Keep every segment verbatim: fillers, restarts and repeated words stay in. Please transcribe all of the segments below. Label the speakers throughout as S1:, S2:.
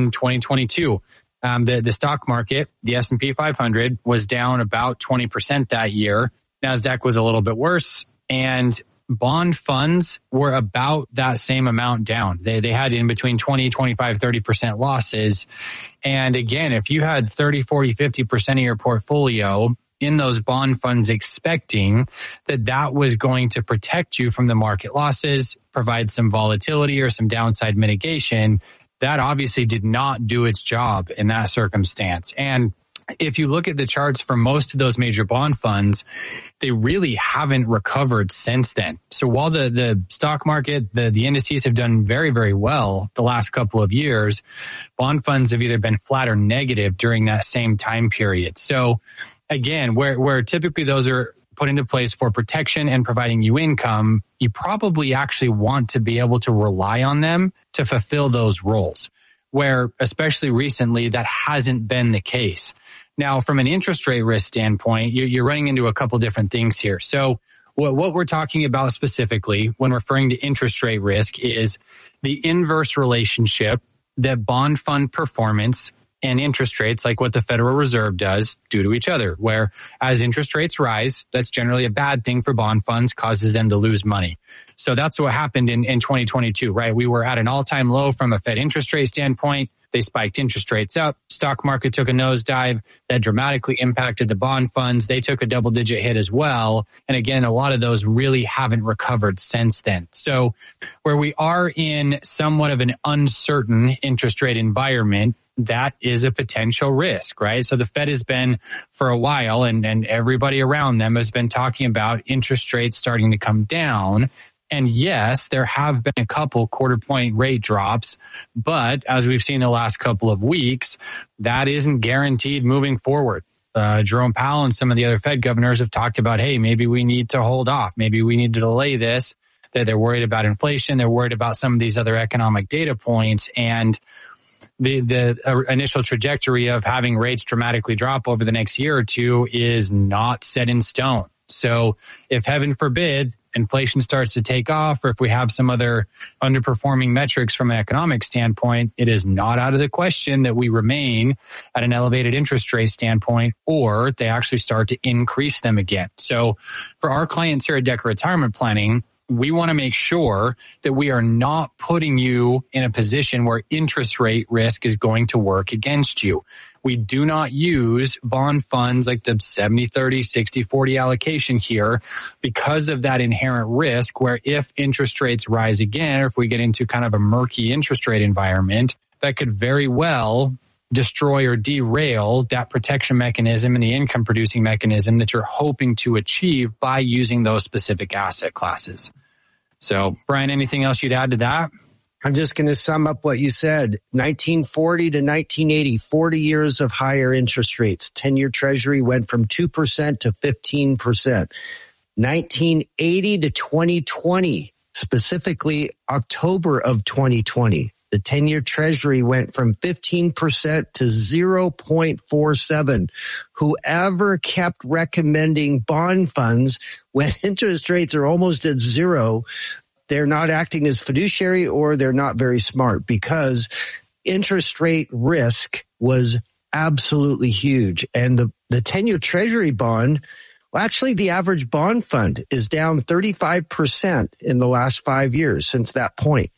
S1: in twenty twenty-two. Um, the, the stock market, the S and P five hundred, was down about twenty percent that year. NASDAQ was a little bit worse, and bond funds were about that same amount down. They they had in between twenty, twenty-five, thirty percent losses. And again, if you had thirty, forty, fifty percent of your portfolio in those bond funds expecting that that was going to protect you from the market losses, provide some volatility or some downside mitigation, that obviously did not do its job in that circumstance. And if you look at the charts for most of those major bond funds, they really haven't recovered since then. So while the, the stock market, the, the indices have done very, very well the last couple of years, bond funds have either been flat or negative during that same time period. So again, where, where typically those are put into place for protection and providing you income, you probably actually want to be able to rely on them to fulfill those roles, where especially recently that hasn't been the case. Now, from an interest rate risk standpoint, you're running into a couple different things here. So what we're talking about specifically when referring to interest rate risk is the inverse relationship that bond fund performance and interest rates, like what the Federal Reserve does, do to each other, where as interest rates rise, that's generally a bad thing for bond funds, causes them to lose money. So that's what happened in, in twenty twenty-two, right? We were at an all-time low from a Fed interest rate standpoint. They spiked interest rates up. Stock market took a nosedive that dramatically impacted the bond funds. They took a double-digit hit as well. And again, a lot of those really haven't recovered since then. So where we are in somewhat of an uncertain interest rate environment, that is a potential risk, right? So the Fed has been for a while, and, and everybody around them has been talking about interest rates starting to come down. And yes, there have been a couple quarter point rate drops, but as we've seen the last couple of weeks, that isn't guaranteed moving forward. Uh, Jerome Powell and some of the other Fed governors have talked about, hey, maybe we need to hold off. Maybe we need to delay this. That they're worried about inflation. They're worried about some of these other economic data points. And the the initial trajectory of having rates dramatically drop over the next year or two is not set in stone. So if heaven forbid inflation starts to take off, or if we have some other underperforming metrics from an economic standpoint, it is not out of the question that we remain at an elevated interest rate standpoint, or they actually start to increase them again. So for our clients here at Decker Retirement Planning, we want to make sure that we are not putting you in a position where interest rate risk is going to work against you. We do not use bond funds like the seventy thirty, sixty forty allocation here because of that inherent risk where if interest rates rise again, or if we get into kind of a murky interest rate environment, that could very well destroy or derail that protection mechanism and the income producing mechanism that you're hoping to achieve by using those specific asset classes. So, Brian, anything else you'd add to that?
S2: I'm just going to sum up what you said. nineteen forty to nineteen eighty, forty years of higher interest rates. ten-year Treasury went from two percent to fifteen percent. nineteen eighty to twenty twenty, specifically October of twenty twenty. The ten-year Treasury went from fifteen percent to zero point four seven. Whoever kept recommending bond funds when interest rates are almost at zero, they're not acting as fiduciary or they're not very smart, because interest rate risk was absolutely huge. And the, the ten-year Treasury bond, well, actually the average bond fund is down thirty-five percent in the last five years since that point.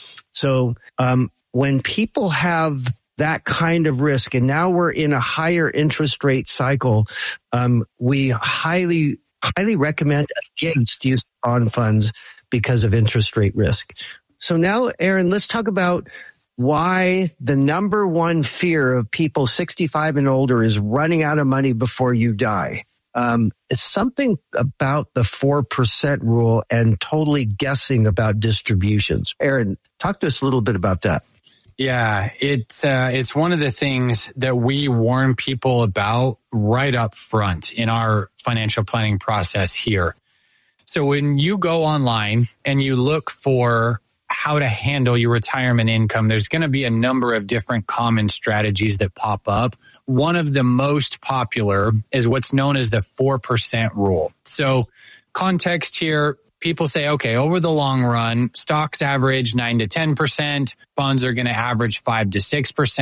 S2: So um, when people have that kind of risk, and now we're in a higher interest rate cycle, um, we highly, highly recommend against use of bond funds because of interest rate risk. So now, Aaron, let's talk about why the number one fear of people sixty-five and older is running out of money before you die. Um, it's something about the four percent rule and totally guessing about distributions. Aaron, talk to us a little bit about that.
S1: Yeah, it's uh, it's one of the things that we warn people about right up front in our financial planning process here. So when you go online and you look for how to handle your retirement income, there's going to be a number of different common strategies that pop up. One of the most popular is what's known as the four percent rule. So context here, people say, okay, over the long run, stocks average nine to ten percent, bonds are going to average five to six percent.